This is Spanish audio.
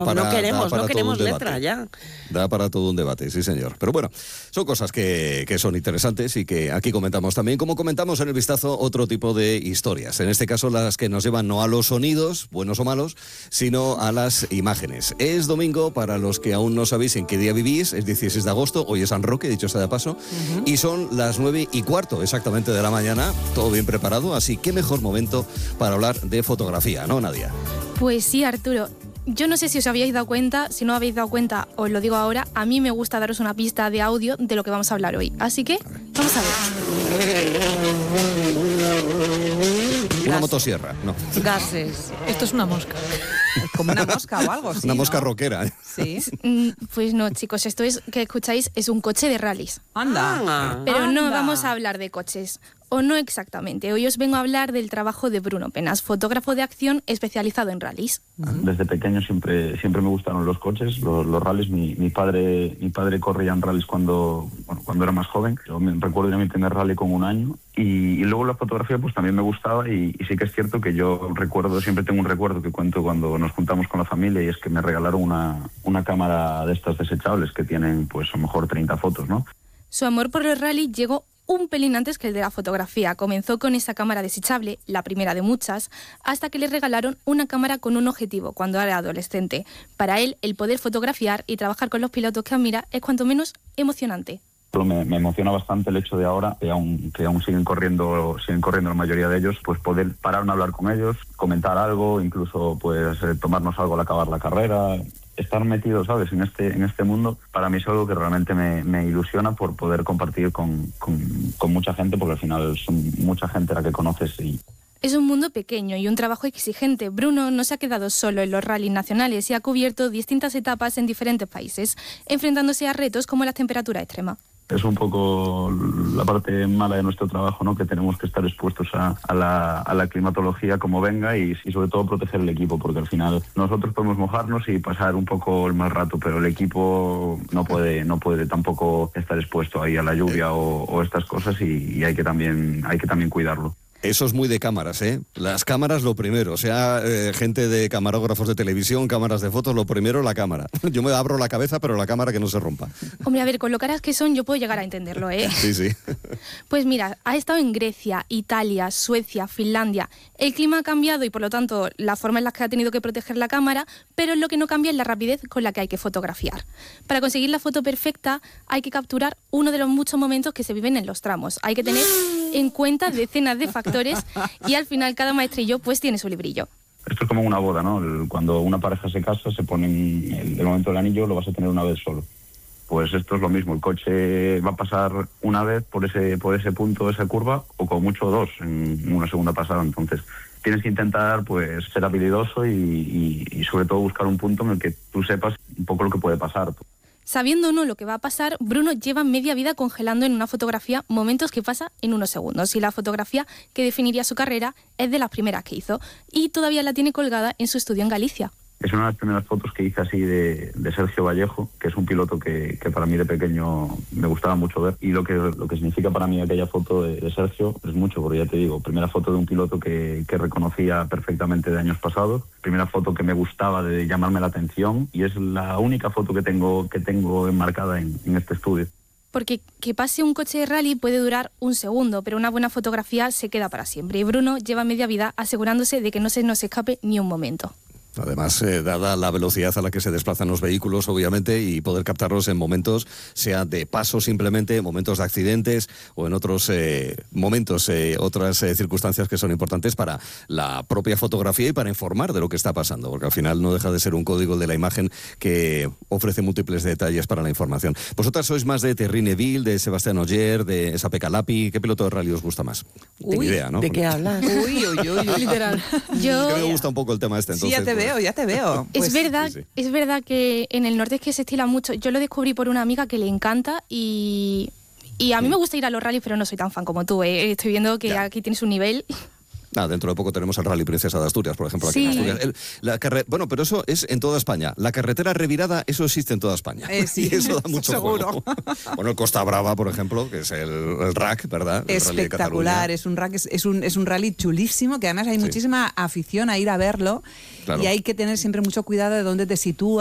No queremos letra ya. Da para todo un debate, sí señor. Pero bueno, son cosas que son interesantes y que aquí comentamos también, como comentamos en el vistazo otro tipo de historias. En este caso las que nos llevan no a los sonidos, buenos o malos, sino a las imágenes. Es domingo, para los que aún no sabéis en qué día vivís, es 16 de agosto, hoy es San Roque, dicho sea de paso, y son las 9:15 exactamente de la mañana, todo bien preparado, así que mejor momento para hablar de fotografía, ¿no, Nadia? Pues sí, Arturo. Yo no sé si os habíais dado cuenta, si no habéis dado cuenta, os lo digo ahora, a mí me gusta daros una pista de audio de lo que vamos a hablar hoy. Así que, vamos a ver. Una motosierra, no. Gases. Esto es una mosca. Como una mosca o algo así, Una mosca ¿no? rockera, ¿eh? Sí. Pues no, chicos, esto es que escucháis, es un coche de rallies. Anda. Pero no Anda. vamos a hablar de coches. O no exactamente. Hoy os vengo a hablar del trabajo de Bruno Penas, fotógrafo de acción especializado en rallies. Desde pequeño siempre me gustaron los coches, los rallies. Mi padre corría en rallies cuando era más joven. Yo recuerdo mi primer rally con 1 año. Y luego la fotografía pues también me gustaba y sí que es cierto que yo siempre tengo un recuerdo que cuento cuando nos juntamos con la familia, y es que me regalaron una cámara de estas desechables que tienen pues a lo mejor 30 fotos, ¿no? Su amor por los rallies llegó un pelín antes que el de la fotografía. Comenzó con esa cámara desechable, la primera de muchas, hasta que le regalaron una cámara con un objetivo cuando era adolescente. Para él, el poder fotografiar y trabajar con los pilotos que admira es cuanto menos emocionante. Me emociona bastante el hecho de ahora, que aún siguen corriendo la mayoría de ellos, pues poder pararme a hablar con ellos, comentar algo, incluso pues tomarnos algo al acabar la carrera. Estar metido, ¿sabes?, en este mundo, para mí es algo que realmente me ilusiona por poder compartir con mucha gente, porque al final son mucha gente la que conoces. Es un mundo pequeño y un trabajo exigente. Bruno no se ha quedado solo en los rallies nacionales y ha cubierto distintas etapas en diferentes países, enfrentándose a retos como la temperatura extrema. Es un poco la parte mala de nuestro trabajo, ¿no?, que tenemos que estar expuestos a la climatología como venga y sobre todo proteger el equipo, porque al final nosotros podemos mojarnos y pasar un poco el mal rato, pero el equipo no puede tampoco estar expuesto ahí a la lluvia o estas cosas, y hay que también cuidarlo. Eso es muy de cámaras, ¿eh? Las cámaras lo primero, o sea, gente de camarógrafos de televisión, cámaras de fotos, lo primero la cámara. Yo me abro la cabeza, pero la cámara que no se rompa. Hombre, a ver, con lo caras que son yo puedo llegar a entenderlo, ¿eh? Sí. Pues mira, ha estado en Grecia, Italia, Suecia, Finlandia. El clima ha cambiado y por lo tanto la forma en la que ha tenido que proteger la cámara, pero lo que no cambia es la rapidez con la que hay que fotografiar. Para conseguir la foto perfecta hay que capturar uno de los muchos momentos que se viven en los tramos. Hay que tener en cuenta decenas de factores y al final cada maestrillo pues tiene su librillo. Esto es como una boda, ¿no? Cuando una pareja se casa, se ponen el momento del anillo, lo vas a tener una vez solo. Pues esto es lo mismo, el coche va a pasar una vez por ese punto, esa curva, o como mucho 2 en una segunda pasada. Entonces tienes que intentar pues ser habilidoso y sobre todo buscar un punto en el que tú sepas un poco lo que puede pasar. Sabiendo o no lo que va a pasar, Bruno lleva media vida congelando en una fotografía momentos que pasa en unos segundos. Y la fotografía que definiría su carrera es de las primeras que hizo y todavía la tiene colgada en su estudio en Galicia. Es una de las primeras fotos que hice así de Sergio Vallejo, que es un piloto que para mí de pequeño me gustaba mucho ver. Y lo que significa para mí aquella foto de Sergio es mucho, porque ya te digo, primera foto de un piloto que reconocía perfectamente de años pasados, primera foto que me gustaba, de llamarme la atención, y es la única foto que tengo enmarcada en este estudio. Porque que pase un coche de rally puede durar un segundo, pero una buena fotografía se queda para siempre. Y Bruno lleva media vida asegurándose de que no se nos escape ni un momento. Además, dada la velocidad a la que se desplazan los vehículos, obviamente, y poder captarlos en momentos, sea de paso simplemente, momentos de accidentes o en otros momentos, otras circunstancias que son importantes para la propia fotografía y para informar de lo que está pasando, porque al final no deja de ser un código de la imagen que ofrece múltiples detalles para la información. Vosotras sois más de Thierry Neuville, de Sebastián Ogier, de Sape Calapi. ¿Qué piloto de rally os gusta más? Tengo idea, ¿no? ¿De qué hablas? Uy, Literal. Yo... Que me gusta un poco el tema este, entonces. Sí, ya te veo. Es verdad, sí. Es verdad que en el norte es que se estila mucho. Yo lo descubrí por una amiga que le encanta y a mí me gusta ir a los rallies, pero no soy tan fan como tú, ¿eh? Estoy viendo que aquí tienes un nivel. Dentro de poco tenemos el Rally Princesa de Asturias, por ejemplo, aquí en Sí. Asturias. Bueno, pero eso es en toda España. La carretera revirada, eso existe en toda España. Sí, y eso da mucho seguro. juego. Bueno, el Costa Brava, por ejemplo, que es el RAC, ¿verdad? El Rally de Espectacular, Cataluña. es un rack, es un rally chulísimo, que además hay Sí. muchísima afición a ir a verlo, Claro. y hay que tener siempre mucho cuidado de dónde te sitúas.